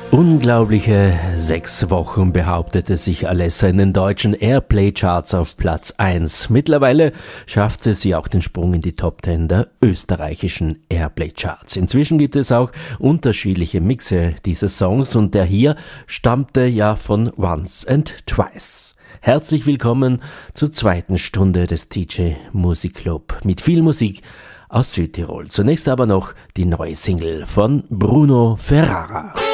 Unglaubliche 6 Wochen behauptete sich Alessa in den deutschen Airplay-Charts auf Platz 1. Mittlerweile schaffte sie auch den Sprung in die Top 10 der österreichischen Airplay-Charts. Inzwischen gibt es auch unterschiedliche Mixe dieser Songs und der hier stammte ja von Once and Twice. Herzlich willkommen zur zweiten Stunde des TJ Music Club mit viel Musik aus Südtirol. Zunächst aber noch die neue Single von Bruno Ferrara.